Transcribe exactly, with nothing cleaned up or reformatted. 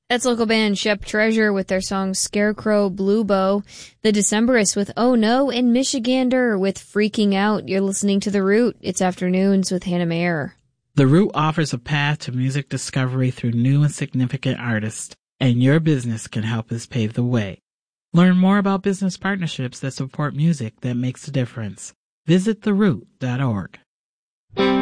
That's local band Shep Treasure with their song Scarecrow Blue Bow. The Decemberists with Oh No, and Michigander with Freaking Out. You're listening to The Root. It's Afternoons with Hannah Mayer. The Root offers a path to music discovery through new and significant artists, and your business can help us pave the way. Learn more about business partnerships that support music that makes a difference. Visit the root dot org.